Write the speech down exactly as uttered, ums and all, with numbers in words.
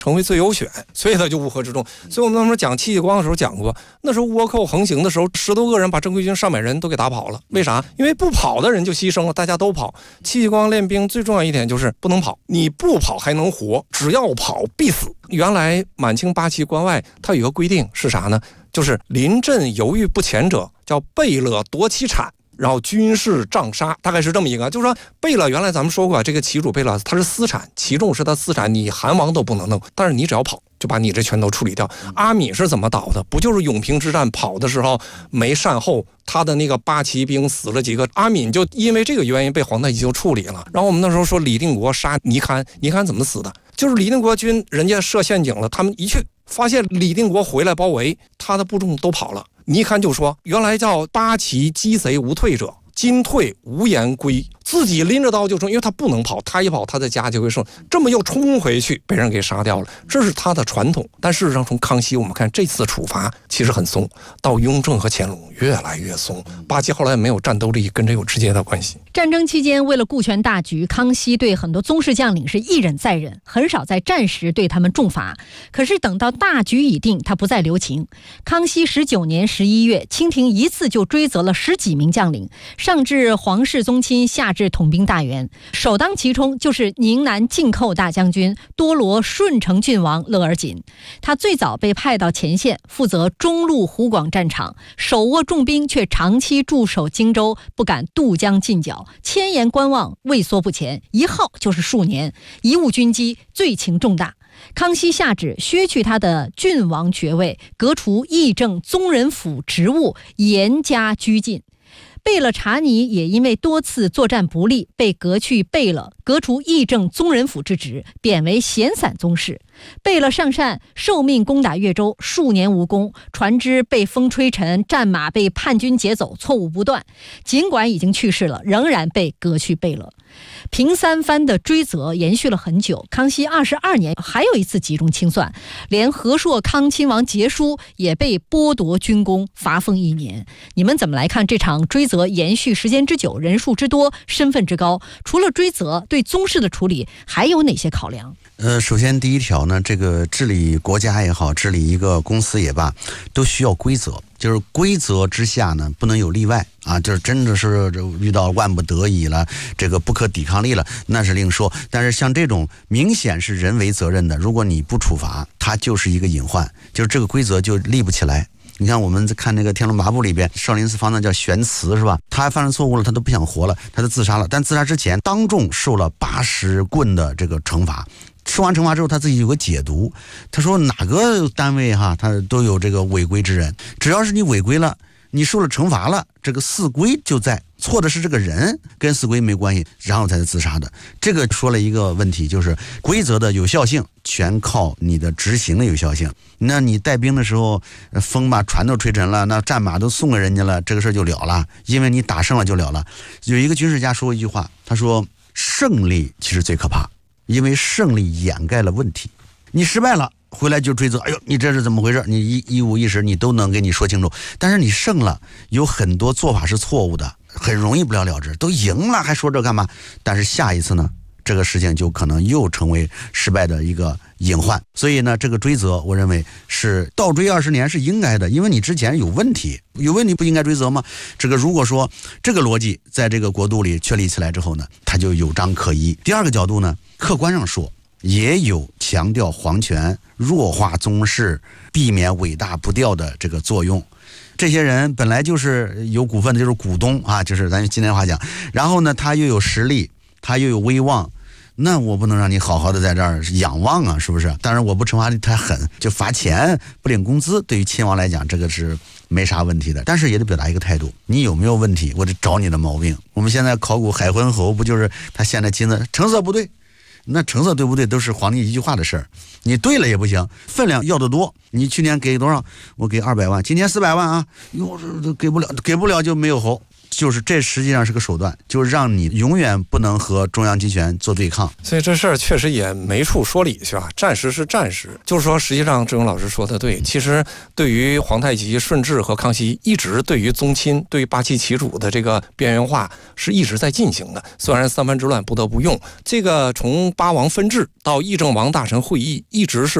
成为最优选，所以他就乌合之众。所以我们那时候讲戚继光的时候讲过，那时候倭寇横行的时候，十多个人把正规军上百人都给打跑了。为啥？因为不跑的人就牺牲了，大家都跑。戚继光练兵最重要一点就是不能跑，你不跑还能活，只要跑必死。原来满清八旗关外它有一个规定是啥呢？就是临阵犹豫不前者叫贝勒夺其产，然后军事杖杀，大概是这么一个。就是说贝勒原来咱们说过，这个旗主贝勒他是私产，旗众是他私产，你韩王都不能弄，但是你只要跑就把你这全都处理掉。阿敏是怎么倒的？不就是永平之战跑的时候没善后，他的那个八旗兵死了几个，阿敏就因为这个原因被皇太极就处理了。然后我们那时候说李定国杀倪堪，倪堪怎么死的？就是李定国军人家设陷阱了，他们一去发现李定国回来包围，他的部众都跑了。倪堪就说，原来叫八旗击贼无退者，今退无言归，自己拎着刀就冲，因为他不能跑，他一跑他的家就会受，这么又冲回去被人给杀掉了，这是他的传统。但事实上从康熙我们看这次处罚其实很松，到雍正和乾隆越来越松，八旗后来没有战斗力跟这有直接的关系。 战争期间为了顾全大局，康熙对很多宗室将领是一忍再忍，很少在战时对他们重罚。可是等到大局已定，他不再留情。康熙十九年十一月，清廷一次就追责了十几名将领，上至皇室宗亲，下至统兵大员，首当其冲就是宁南靖寇大将军多罗顺承郡王勒尔锦。他最早被派到前线，负责中路湖广战场，手握重兵，却长期驻守荆州，不敢渡江近剿，千言观望，畏缩不前，一耗就是数年，贻误军机，罪情重大。康熙下旨削去他的郡王爵位，革除议政宗人府职务，严加拘禁。贝勒察尼也因为多次作战不利，被革去贝勒，革除议政宗人府之职，贬为闲散宗室。贝勒上善受命攻打越州，数年无功，船只被风吹沉，战马被叛军劫走，错误不断。尽管已经去世了，仍然被革去贝勒。平三藩的追责延续了很久，康熙二十二年还有一次集中清算，连和硕康亲王节书也被剥夺军功，罚俸一年。你们怎么来看这场追责延续时间之久，人数之多，身份之高？除了追责，对宗室的处理还有哪些考量？ 呃，首先第一条呢，这个治理国家也好，治理一个公司也罢，都需要规则。就是规则之下呢，不能有例外啊！就是真的是遇到万不得已了，这个不可抵抗力了，那是另说。但是像这种明显是人为责任的，如果你不处罚，它就是一个隐患，就是这个规则就立不起来。你看我们看那个《天龙八部》里边，少林寺方丈叫玄慈是吧？他犯了错误了，他都不想活了，他就自杀了。但自杀之前，当众受了八十棍的这个惩罚。受完惩罚之后，他自己有个解读，他说哪个单位哈，他都有这个违规之人，只要是你违规了，你受了惩罚了，这个四规就在，错的是这个人，跟四规没关系，然后才是自杀的。这个说了一个问题，就是规则的有效性全靠你的执行的有效性。那你带兵的时候，风把船都吹沉了，那战马都送给人家了，这个事就了了，因为你打胜了就了了。有一个军事家说一句话，他说胜利其实最可怕，因为胜利掩盖了问题。你失败了回来就追责，哎呦你这是怎么回事，你一一五一十你都能给你说清楚。但是你胜了，有很多做法是错误的，很容易不了了之，都赢了还说这干嘛？但是下一次呢，这个事情就可能又成为失败的一个隐患。所以呢，这个追责我认为是倒追二十年是应该的，因为你之前有问题，有问题不应该追责吗？这个如果说这个逻辑在这个国度里确立起来之后呢，它就有章可依。第二个角度呢，客观上说也有强调皇权、弱化宗室、避免尾大不掉的这个作用。这些人本来就是有股份的，就是股东啊，就是咱今天话讲，然后呢他又有实力，他又有威望，那我不能让你好好的在这儿仰望啊，是不是？当然我不惩罚的太狠，就罚钱不领工资，对于亲王来讲这个是没啥问题的，但是也得表达一个态度，你有没有问题我得找你的毛病。我们现在考古海昏侯不就是他现在亲自成色不对，那成色对不对都是皇帝一句话的事儿，你对了也不行，分量要得多，你去年给多少？我给二百万，今年四百万啊，哟，给不了，给不了就没有侯， 就是这实际上是个手段，就是让你永远不能和中央集权做对抗。 所以这事儿确实也没处说理去啊，战时是战时，就是说，实际上志勇老师说的对，其实对于皇太极、顺治和康熙，一直对于宗亲、对于八旗旗主的这个边缘化是一直在进行的。虽然三藩之乱不得不用这个，从八王分治到议政王大臣会议，一直是